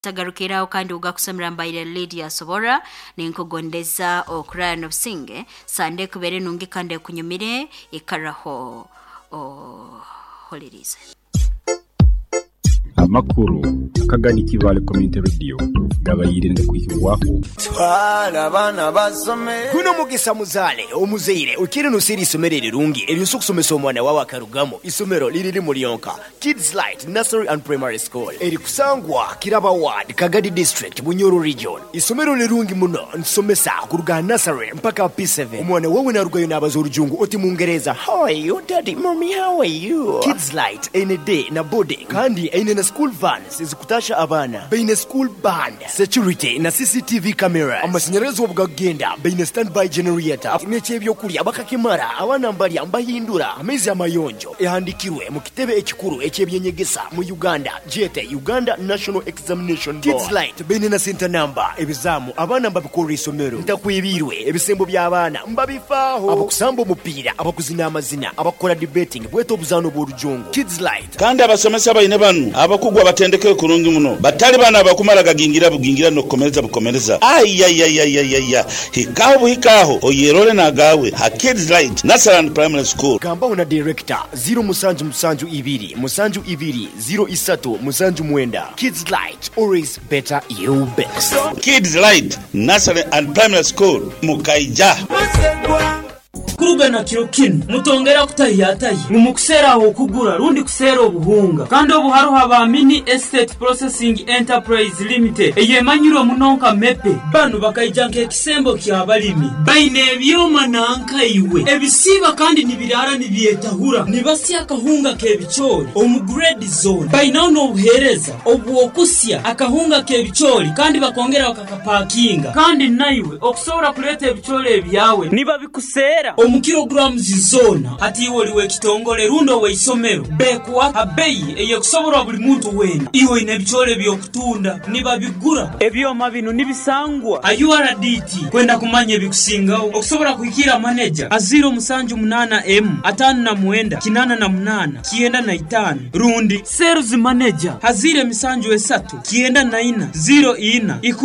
tagarukira kandi ugakusomera mbaire Lydia Sobora ninkugondeza okurana obusinge sande kubere nungi kandi kunyumire ikaraho holidays amakuru akagani kivale community radio gabayirinde kuyibwaho twala bana basome kuno mugisa muzale omuzeire ukiri nusiri isomero rirungi ebyuso kusomesa omwana wawe akarugamo isomero liriri muri yonka Kids Light Nursery and Primary School eri kusangwa Kiraba Ward Kagadi District Bunyoro Region isomero lirungi muno nsomesa kuruga nursery mpaka P7 omwana wawe narugayo n'abazorujungu oti mungereza how are you daddy mommy how are you Kids Light any day na boarding kandi ine school vans zikutasha abana baina school band security na CCTV camera amasinyarazo bugagenda baina standby generator n'echebyo kuri abakakimara abana mbali ambahindura amezi amayonjo ehandikirwe mu kitebe ekikuru ekyebyenyegesa mu Uganda jete Uganda National Examination Board Kids Light baina na center number ebizamu abana mbabikora isomero ntakwibirwe ebisembo by'abana mbabifaho abakusamba umupira abakuzina amazina abakora debating bweto buzano bw'orujungu Kids Light kandi abasomesa bayine banu abakugwa batendeke kurungi muno batali bana bakumara bugingira no bukomereza ayayayayaya hikaho oyerole na gawe ha Kids Light Nursery and Primary School gamba una director 0 musanju ibiri 03 Kids Light always better you best Kids Light Nursery and Primary School mukaija kuruga na kirokin mutongera kutayataye mukusera aho kugura rundi kusera obuhunga kandi obuharo haba Mini Estate Processing Enterprise Limited eyemanyiro munonka mepe banu bakayijanke kisembo kyabalimi baine byoma nanka iwe ebisiba kandi nibirara nibyetahura nibasi akahunga kebichori omugrade zone baina no buhereza obuokusya akahunga kebichori kandi bakongera bakakapakinga kandi naiwe okusobora kuleta ebichori ebyawe niba bikusera kilograms zona ati woliwe kitongole rundo we isomero bekwa abeyi eyekusobora buli muntu wena iwe nebichole byokutunda niba bigura ebyoma bino nibisangwa URDT kwenda kumanye bikusingaho okusobora kuikira manager aziro musanju 8M 5 8 9 rundi sales manager hazire misanju 3 9 0 4